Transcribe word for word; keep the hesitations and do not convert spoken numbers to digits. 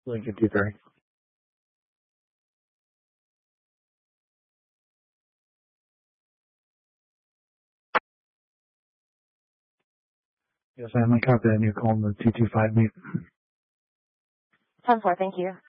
Lincoln T three. Yes, I'm going to copy that new call in the two two five meet. ten four, thank you.